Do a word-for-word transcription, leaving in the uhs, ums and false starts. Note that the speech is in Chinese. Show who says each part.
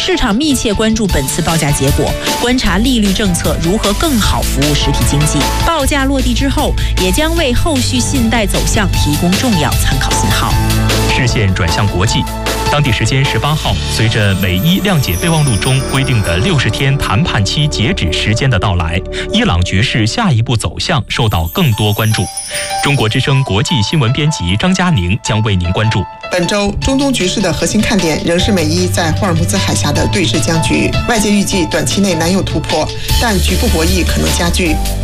Speaker 1: 市场密切关注本次报价结果，观察利率政策如何更好服务实体经济。报价落地之后，也将为后续信贷走向提供重要参考信号。
Speaker 2: 视线转向国际。当地时间十八号，随着美伊谅解备忘录中规定的六十天谈判期截止时间的到来，伊朗局势下一步走向受到更多关注。中国之声国际新闻编辑张嘉宁将为您关注。
Speaker 3: 本周中东局势的核心看点仍是美伊在霍尔木兹海峡的对峙僵局，外界预计短期内难有突破，但局部博弈可能加剧。